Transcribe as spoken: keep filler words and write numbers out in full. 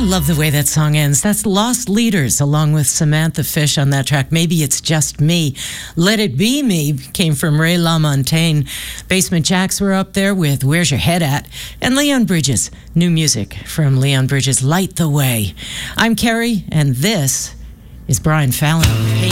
love the way that song ends. That's Lost Leaders along with Samantha Fish on that track. Maybe It's Just Me. Let It Be Me came from Ray LaMontagne. Basement Jacks were up there with Where's Your Head At? And Leon Bridges. New music from Leon Bridges, Light the Way. I'm Carrie, and this is Brian Fallon. Hey.